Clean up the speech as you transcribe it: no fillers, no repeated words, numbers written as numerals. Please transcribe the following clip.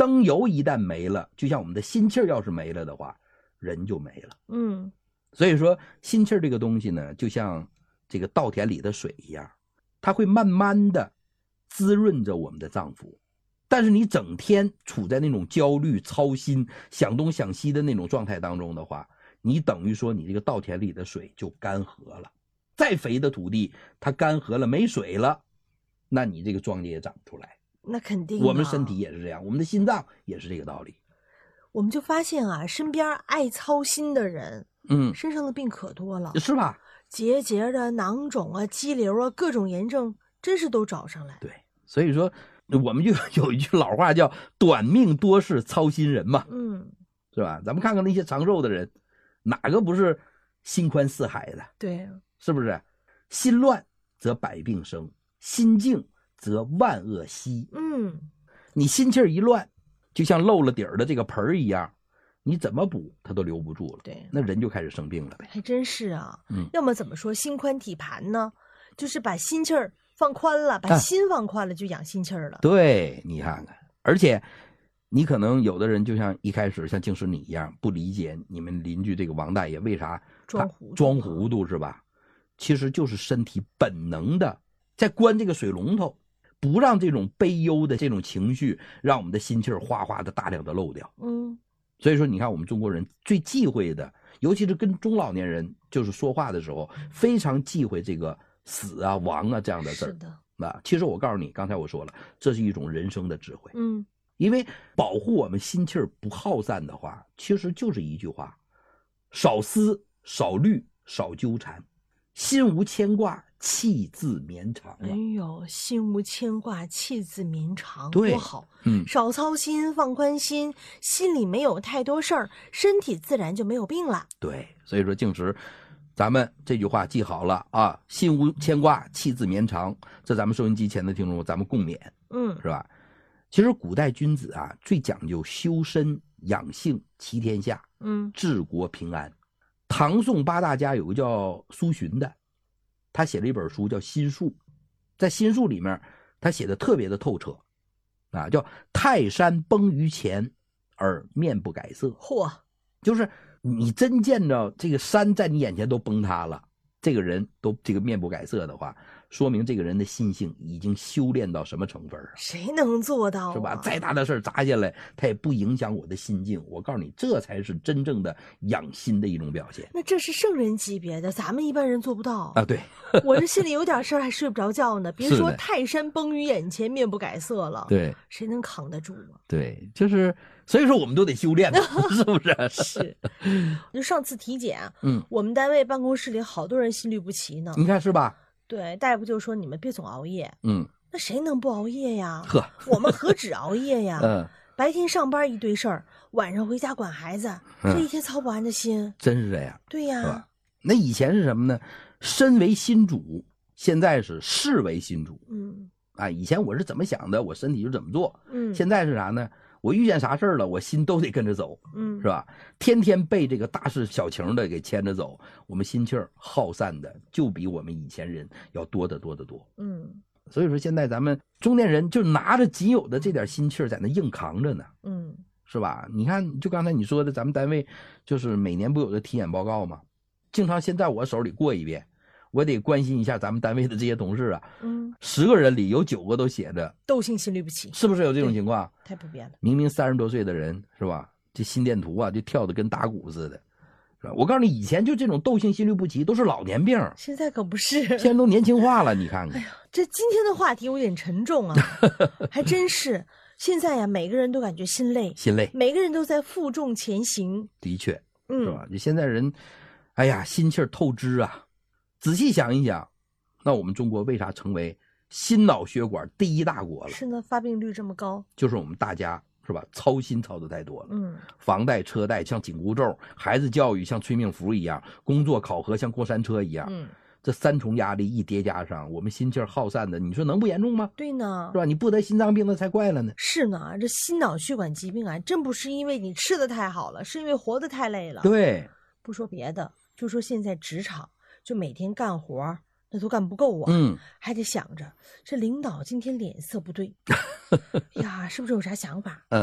灯油一旦没了，就像我们的心气儿要是没了的话，人就没了。所以说心气儿这个东西呢，就像这个稻田里的水一样，它会慢慢的滋润着我们的脏腑。但是你整天处在那种焦虑、操心、想东想西的那种状态当中的话，你等于说你这个稻田里的水就干涸了。再肥的土地它干涸了没水了，那你这个庄稼也长不出来。 那肯定我们身体也是这样，我们的心脏也是这个道理。 我们就发现啊，身边爱操心的人身上的病可多了， 是吧？ 结节的、囊肿啊、肌瘤啊，各种炎症真是都找上来。 对，所以说我们就有一句老话叫短命多是操心人嘛，是吧？咱们看看那些长寿的人，哪个不是心宽似海的？ 对， 是不是？心乱则百病生，心静则万恶息。你心气儿一乱，就像漏了底儿的这个盆儿一样，你怎么补它都留不住了。 对， 那人就开始生病了呗。 还真是啊。要么怎么说心宽体盘呢？就是把心气儿放宽了，把心放宽了，就养心气儿了。 对，你看看，而且你可能有的人就像一开始像净是你一样，不理解你们邻居这个王大爷为啥装糊涂是吧？其实就是身体本能的在关这个水龙头，不让这种悲忧的这种情绪让我们的心气儿哗哗的大量的漏掉。所以说你看我们中国人最忌讳的，尤其是跟中老年人就是说话的时候，非常忌讳这个死啊亡啊这样的字儿。 是的。 其实我告诉你，刚才我说了，这是一种人生的智慧。因为保护我们心气儿不耗散的话，其实就是一句话：少思少虑少纠缠，心无牵挂气自绵长。 哎呦，心无牵挂气自绵长， 对， 多好。少操心，放宽心，心里没有太多事儿，身体自然就没有病了。 对，所以说净时咱们这句话记好了啊，心无牵挂气自绵长，这咱们收音机前的听众咱们共勉。是吧？其实古代君子啊，最讲究修身养性齐天下，治国平安。唐宋八大家有个叫苏洵的，他写了一本书叫《心术》，在《心术》里面他写的特别的透彻啊，叫泰山崩于前而面不改色。 嚯， 就是你真见着这个山在你眼前都崩塌了，这个人都这个面不改色的话，说明这个人的心性已经修炼到什么成分啊？ 谁能做到是吧？再大的事砸下来，它也不影响我的心境。我告诉你，这才是真正的养心的一种表现。 那这是圣人级别的，咱们一般人做不到啊。对， 我这心里有点事儿还睡不着觉呢，别说泰山崩于眼前面不改色了。 对， 谁能扛得住啊？ 对，就是所以说我们都得修炼，是不是？ 是。就上次体检，我们单位办公室里好多人心律不齐呢。 你看是吧？ 对，大夫就说你们别总熬夜。那谁能不熬夜呀？我们何止熬夜呀？白天上班一堆事儿，晚上回家管孩子，这一天操不完的心。 真是这样。 对呀。 那以前是什么呢？身为心主，现在是事为心主。以前我是怎么想的，我身体就怎么做。现在是啥呢？我遇见啥事儿了，我心都得跟着走，是吧？天天被这个大事小情的给牵着走，我们心气儿耗散的就比我们以前人要多得多得多。所以说现在咱们中年人就拿着仅有的这点心气儿在那硬扛着呢，是吧？你看，就刚才你说的，咱们单位就是每年不有个体检报告吗？经常先在我手里过一遍。我得关心一下咱们单位的这些同事啊，10个人里有9个都写着窦性心律不齐， 是不是有这种情况？ 太普遍了。 明明30多岁的人是吧，这心电图啊就跳得跟打鼓似的，是吧？我告诉你，以前就这种窦性心律不齐都是老年病， 现在可不是， 现在都年轻化了。你看看， 哎呀，这今天的话题有点沉重啊，还真是。现在呀，每个人都感觉心累，每个人都在负重前行。 的确，是吧？就现在人，哎呀，心气儿透支啊。仔细想一想，那我们中国为啥成为心脑血管第1大国了？ 是呢，发病率这么高， 就是我们大家是吧，操心操得太多了。房贷车贷像紧箍咒，孩子教育像催命符一样，工作考核像过山车一样。这3重压力一叠加上，我们心气儿耗散的，你说能不严重吗？ 对呢， 是吧？你不得心脏病那才怪了呢。 是呢，这心脑血管疾病啊，真不是因为你吃的太好了，是因为活得太累了。 对， 不说别的，就说现在职场。就每天干活那都干不够啊，还得想着这领导今天脸色不对呀，是不是有啥想法？